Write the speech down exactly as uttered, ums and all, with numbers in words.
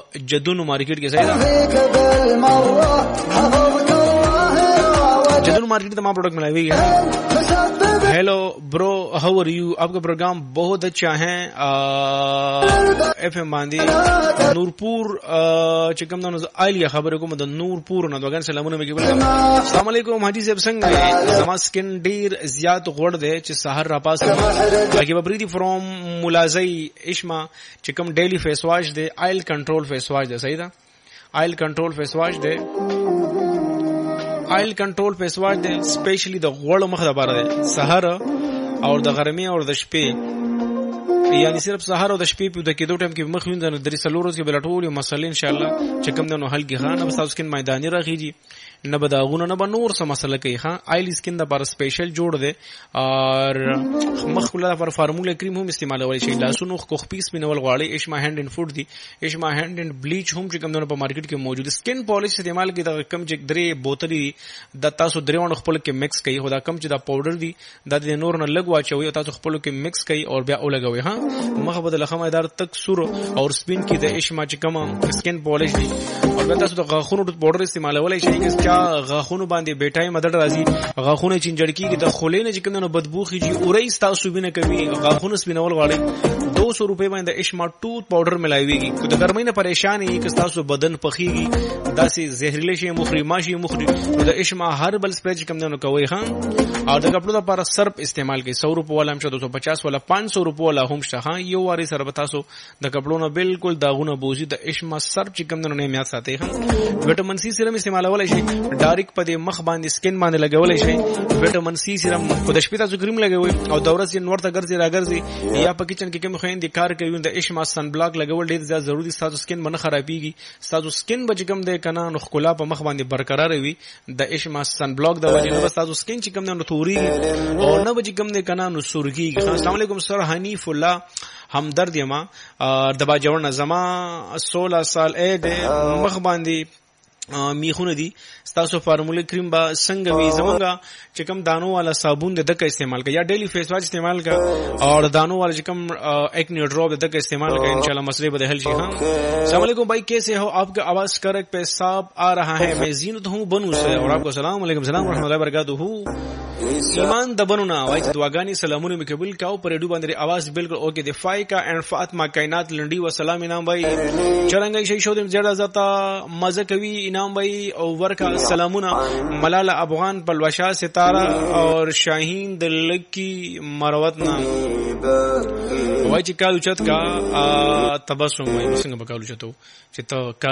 जदून मार्केट के सही जदून मार्केट तमाम प्रोडक्ट मिला हुई है। Hello bro, how are you? आपका प्रोग्राम बहुत अच्छा है। एफ एम बांदी नूरपुर चिकम दानो आलिया खबर को मद नूरपुर न दोगन सलामो में के अस्सलाम वालेकुम हाजी साहब संग समा स्किन डीर जियात गोड़ दे च सहर रापास बाकी बबरीदी फ्रॉम मुलाजई इश्मा चिकम डेली फेस वॉश दे ऑयल कंट्रोल फेस वॉश दे सही था oil control face wash they oil control face wash they specially the गोड़ मख द बार दे सहर और द गर्मी और द शपे यानी सिर्फ सहर और د شپې په د کې دوه ټایم کې مخ وینځنه درې سلورو کې بلټول یو مسلې ان شاء الله چې کوم دنو حل کې خان بس تاسو کې میداني راخیږي نه بداغونه نه بنور سم مسله کوي ها آیل سکین د بار سپیشل جوړ دی اور مخ کله پر فارموله کریم هم استعمالول شي لاسونو خو خپیس بنول غواړي اشما هاند ان فود دی اشما هاند ان بلیچ هم چې کوم دنو په مارکیټ کې موجود سکین پالیش استعمال کې د کم چې درې بوتلې د تاسو درېونه خپل کې مکس کوي خدا کم چې دا پاوډر دی د نور نه لګ واچوي تاسو خپل کې مکس کوي او بیا ولګوي ها مخ بدل خمه دار تک سور اور سپین کې د اشما چې کوم سکین پالیش دی اور بیا تاسو د غاخونو د پاوډر استعمالول شي چې چا غاخونو باندې بیٹای مدد راځي غاخونه چنجړکی کې د خولې نه چې کوم بدبو خيږي اورې تاسو بینه کوي غاخونه سپینول غواړي دو سو روپے باندې اشما ټوت پاوډر ملایويږي کو د ګرمۍ نه پریشان یې که تاسو بدن پخېږي داسې زهريله شي مخري ماشي مخري د اشما هربل سپری کوم نه کوي ها او د کپړو لپاره سرپ استعمال کوي سو روپے والا هم دو سو پچاس والا پانچ سو روپے والا هم شته ها یو واري سره تاسو د کپړو نه بالکل داغونه بوزي د اشما سرپ چې کوم نه میات ساتي ها وټامین سي سیرم استعمالول شي ډایرک په دې مخ باندې سکین باندې لګول شي وټامین سي سیرم په د شپې تاسو کریم لګوي او د ورځې نور ته ګرځي راګرځي یا په کچن کې کوم خويندې کار کوي د اشما سن بلاک لګول ډیر زیات ضروری تاسو سکین باندې خرابيږي تاسو سکین به کوم د کنه نو خلا په مخ باندې برقرار وي د اشما سن بلاک د وجه نه تاسو سکین چې کوم نه توري او نه به کوم د کنه نو سورګي. السلام علیکم سر حنیف الله همدرد یما د باجوړ نظما سولہ سال اې د مخ باندې میخونه دي تاسو فارموله کریم با څنګه وی زمونږه چې کوم دانو والا صابون د دغه استعمال کا یا ډیلی فیس واش استعمال کا اور دانو والا چې کوم ایکنی ډراپ د دغه استعمال کا انشاءاللہ مسئلے به حل شي. ها السلام علیکم بھائی کیسے ہو آپ کا آواز کرک پیشاب آ رہا ہے میں زینت ہوں بنو سے اور آپ کو السلام علیکم السلام ورحمۃ اللہ وبرکاتہ ایمان د بنونا وای چې دعاګانی سلامونه مکبل کاو پر ریډیو باندې आवाज بالکل اوکے دی فایکا اینڈ فاطمه کائنات لنډي و سلام انعام بھائی چرنګ شي شو د زړه زتا مزه کوي انعام بھائی او ورکا سلامونه ملالا افغان پلوشا ستاره اور شاهین دلکی مروت نام وای چې کالو چت کا تبسم وای څنګه بکالو چتو چې ته